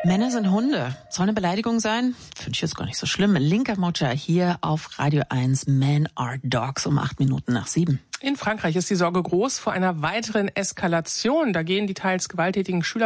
Männer sind Hunde. Soll eine Beleidigung sein? Finde ich jetzt gar nicht so schlimm. Linker Mocha hier auf Radio 1. Men are Dogs um 8:07. In Frankreich ist die Sorge groß vor einer weiteren Eskalation. Da gehen die teils gewalttätigen Schüler